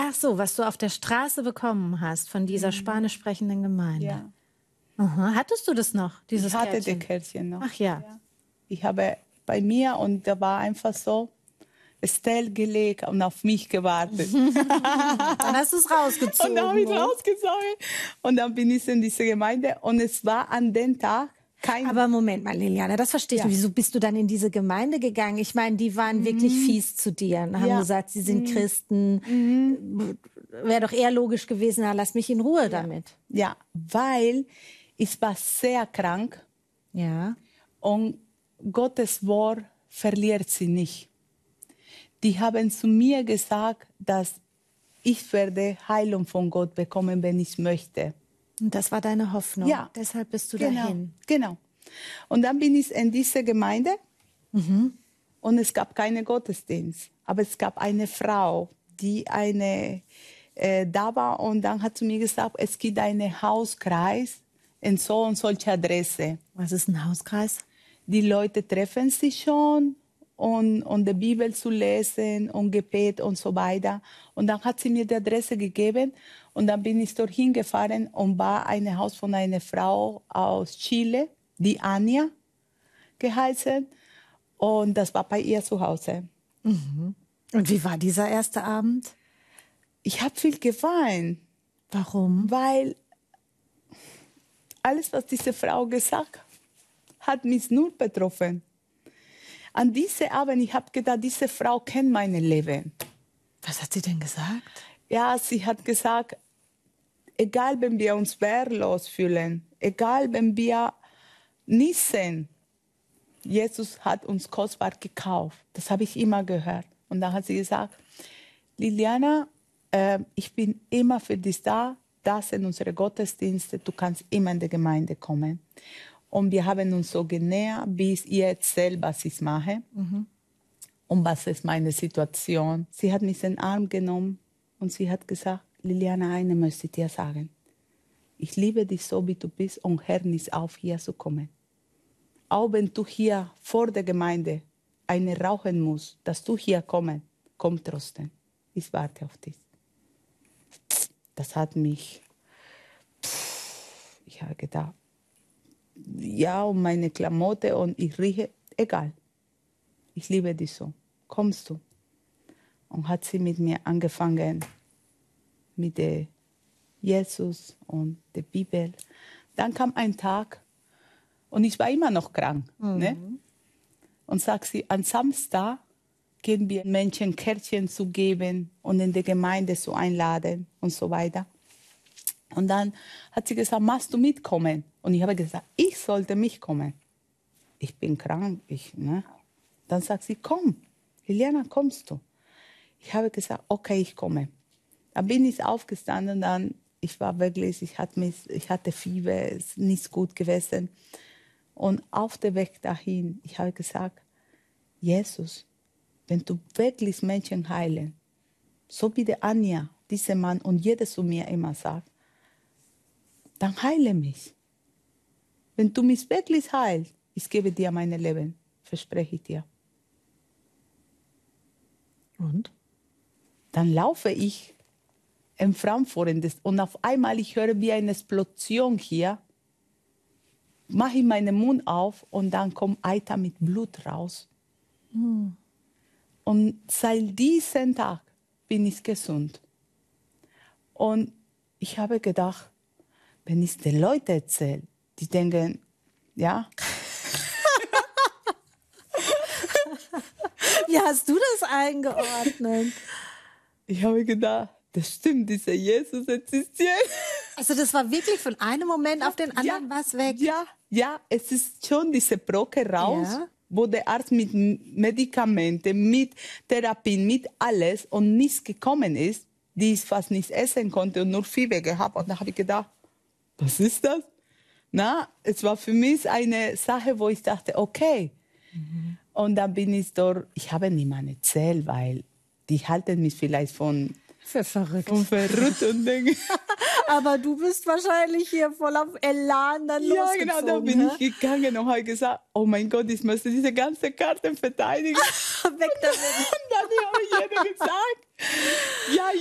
Ach so, was du auf der Straße bekommen hast von dieser spanisch sprechenden Gemeinde. Ja. Aha. Hattest du das noch, dieses Ich hatte Kärtchen? das Kärtchen noch. Ach ja. Ich habe bei mir und da war einfach so Estelle gelegt und auf mich gewartet. Dann hast du es rausgezogen. Und dann habe ich rausgezogen. Und dann bin ich in diese Gemeinde und es war an dem Tag kein... Aber Moment mal, Liliana, das verstehe ich nicht. Wieso bist du dann in diese Gemeinde gegangen? Ich meine, die waren wirklich fies zu dir und haben gesagt, sie sind Christen. Wäre doch eher logisch gewesen, na, lass mich in Ruhe damit. Ja, weil ich war sehr krank. Ja. Und Gottes Wort verliert sie nicht. Die haben zu mir gesagt, dass ich werde Heilung von Gott bekommen, wenn ich möchte. Und das war deine Hoffnung. Ja. Deshalb bist du Genau, dahin. genau. Und dann bin ich in diese Gemeinde und es gab keinen Gottesdienst. Aber es gab eine Frau, die da war und dann hat sie mir gesagt, es gibt einen Hauskreis in so und solche Adresse. Was ist ein Hauskreis? Die Leute treffen sich schon und die Bibel zu lesen und Gebet und so weiter. Und dann hat sie mir die Adresse gegeben und dann bin ich dorthin gefahren und war ein Haus von einer Frau aus Chile, die Anja geheißen. Und das war bei ihr zu Hause. Und wie war dieser erste Abend? Ich habe viel geweint. Warum? Weil alles, was diese Frau gesagt hat mich nur betroffen. An diesem Abend, ich habe gedacht, diese Frau kennt mein Leben. Was hat sie denn gesagt? Ja, sie hat gesagt, egal wenn wir uns wehrlos fühlen, egal wenn wir nicht sehen, Jesus hat uns kostbar gekauft. Das habe ich immer gehört. Und dann hat sie gesagt, Liliana, ich bin immer für dich da. Das sind unsere Gottesdienste. Du kannst immer in die Gemeinde kommen. Und wir haben uns so genähert, bis ich erzähle, was ich mache und was ist meine Situation. Sie hat mich in den Arm genommen und sie hat gesagt, Liliana, eine möchte ich dir sagen. Ich liebe dich so, wie du bist und hör nicht auf, hier zu kommen. Auch wenn du hier vor der Gemeinde eine rauchen musst, dass du hier komm trotzdem. Ich warte auf dich. Das hat mich, ich habe gedacht, ja, und meine Klamotte und ich rieche, egal. Ich liebe dich so. Kommst du? Und hat sie mit mir angefangen, mit der Jesus und der Bibel. Dann kam ein Tag und ich war immer noch krank. Ne? Und sagt sie, am Samstag gehen wir Menschen Kärtchen zu geben und in die Gemeinde zu einladen und so weiter. Und dann hat sie gesagt, magst du mitkommen? Und ich habe gesagt, ich sollte mitkommen. Ich bin krank. Ne? Dann sagt sie, komm, Liliana, kommst du? Ich habe gesagt, okay, ich komme. Da bin ich aufgestanden, dann, ich war wirklich, ich hatte Fieber, es ist nicht gut gewesen. Und auf dem Weg dahin, ich habe gesagt, Jesus, wenn du wirklich Menschen heilen, so wie der Anja, dieser Mann und jeder zu mir immer sagt, dann heile mich. Wenn du mich wirklich heilst, ich gebe dir mein Leben, verspreche ich dir. Und? Dann laufe ich in Frankfurt und auf einmal ich höre wie eine Explosion hier, mache ich meinen Mund auf und dann kommt Eiter mit Blut raus. Und seit diesem Tag bin ich gesund. Und ich habe gedacht, wenn ich den Leuten erzähle, die denken, ja. Wie hast du das eingeordnet? Ich habe gedacht, das stimmt, dieser Jesus existiert. Also das war wirklich von einem Moment auf den anderen was weg? Ja, es ist schon diese Brocke raus, wo der Arzt mit Medikamenten, mit Therapie, mit alles und nichts gekommen ist, die ich fast nicht essen konnte und nur Fieber gehabt. Und da habe ich gedacht, was ist das? Na, es war für mich eine Sache, wo ich dachte, okay. Und dann bin ich dort, ich habe niemandem erzählt, weil die halten mich vielleicht von verrückt. Und denken. Aber du bist wahrscheinlich hier voller Elan dann losgezogen. Ja, genau, da bin ich gegangen und habe gesagt, oh mein Gott, ich möchte diese ganze Karte verteidigen. Weg damit. Und dann habe ich jeder gesagt, ja,